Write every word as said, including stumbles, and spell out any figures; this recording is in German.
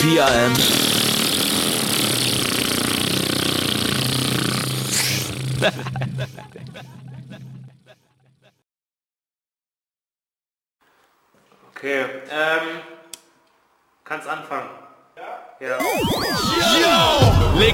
P R M. Okay, ähm, kannst anfangen. Ja? Ja. Yo!